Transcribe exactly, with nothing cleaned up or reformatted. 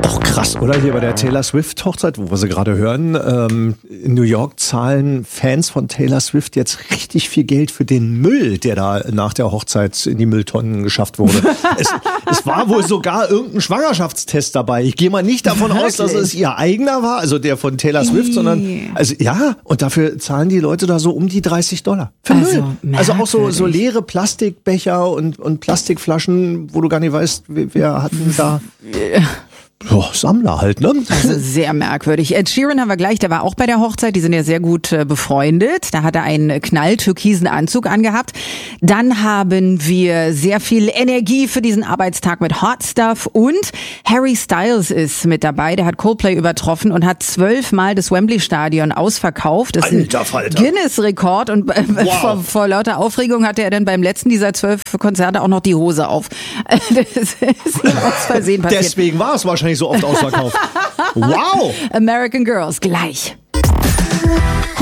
Auch krass, oder? Hier bei der Taylor Swift-Hochzeit, wo wir sie gerade hören. Ähm, in New York zahlen Fans von Taylor Swift jetzt richtig viel Geld für den Müll, der da nach der Hochzeit in die Mülltonnen geschafft wurde. es, es war wohl sogar irgendein Schwangerschaftstest dabei. Ich gehe mal nicht davon aus, dass es ihr eigener war, also der von Taylor Swift, sondern, also ja, und dafür zahlen die Leute da so um die dreißig Dollar für Also, Müll. Also auch so, so leere Plastikbecher und, und Plastikflaschen, wo du gar nicht weißt, wer, wer hat denn da... Ja, Sammler halt, ne? Also sehr merkwürdig. Ed Sheeran haben wir gleich, der war auch bei der Hochzeit, die sind ja sehr gut äh, befreundet. Da hat er einen knalltürkisen Anzug angehabt. Dann haben wir sehr viel Energie für diesen Arbeitstag mit Hot Stuff und Harry Styles ist mit dabei. Der hat Coldplay übertroffen und hat zwölfmal das Wembley-Stadion ausverkauft. Das ist ein Falter. Guinness-Rekord und äh, Wow. vor, vor lauter Aufregung hatte er dann beim letzten dieser zwölf Konzerte auch noch die Hose auf. Das ist ihm aus Versehen passiert. Deswegen war es wahrscheinlich so oft ausverkauft. Wow! American Girls gleich.